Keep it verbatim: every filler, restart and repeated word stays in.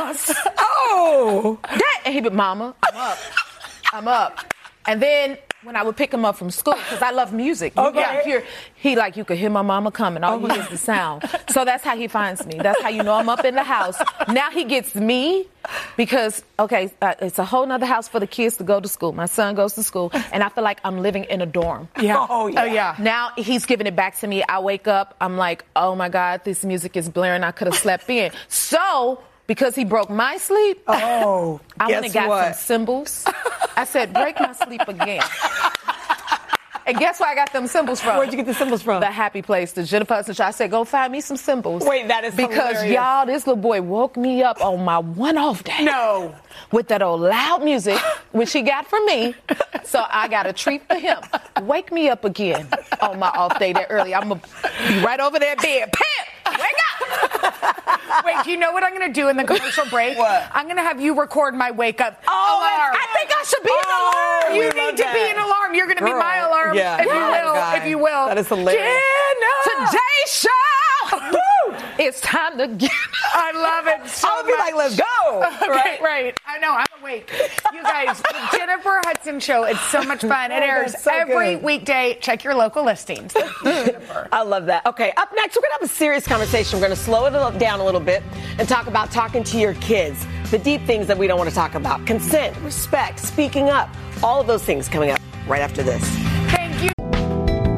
pajamas. Oh. That, and he'd be, Mama, I'm up. I'm up. And then when I would pick him up from school, because I love music. You Okay. gotta hear, he like, you could hear my mama coming. All you hear is the sound. So that's how he finds me. That's how you know I'm up in the house. Now he gets me because, okay, uh, it's a whole nother house for the kids to go to school. My son goes to school, and I feel like I'm living in a dorm. Yeah. Oh, yeah. Oh, yeah. Now he's giving it back to me. I wake up, I'm like, oh my God, this music is blaring. I could have slept in. So, because he broke my sleep, Oh, I went and guess got what? some cymbals. I said, break my sleep again. And guess where I got them cymbals from? Where'd you get the cymbals from? The happy place, the Jennifer Hudson Show. I said, go find me some cymbals. Wait, that is Because hilarious. y'all, this little boy woke me up on my one-off day. No. With that old loud music, which he got from me. So I got a treat for him. Wake me up again on my off day that early. I'm going to be right over that bed. Pam, wake up. Wait, do you know what I'm going to do in the commercial break? What? I'm going to have you record my wake up Oh, alarm. I think I should be Oh, an alarm. we You love need to that. be an alarm. You're going to be Girl. my alarm, Yeah. if you Yeah. will. Guy. If you will. That is hilarious. Jenna! Today's show. Woo! It's time to get. I love it so I would be much. like, let's go. Okay, right. I know, I'm awake. You guys, the Jennifer Hudson Show, it's so much fun. It Oh, airs that's so every good. weekday. Check your local listings. Jennifer. I love that. Okay, up next, we're going to have a serious conversation. We're going to slow it down a little bit and talk about talking to your kids, the deep things that we don't want to talk about, consent, respect, speaking up, all of those things coming up right after this.